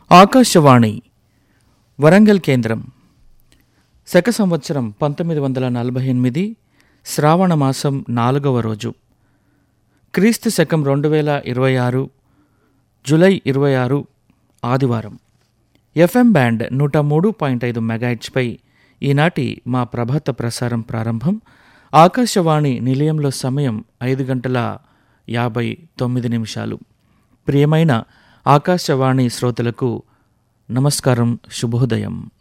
ఆకాశవాణి వరంగల్ కేంద్రం. శక సంవత్సరం 1948 శ్రావణ మాసం 4వ రోజు, క్రీస్తు శకం 2026 జూలై 26 ఆదివారం. ఎఫ్ఎం బ్యాండ్ 103.5 మెగాహెర్ట్జ్పై ఈనాటి మా ప్రభాత ప్రసారం ప్రారంభం. ఆకాశవాణి నిలయంలో సమయం 5:59. ప్రియమైన ఆకాశవాణి శ్రోతలకు నమస్కారం, శుభోదయం.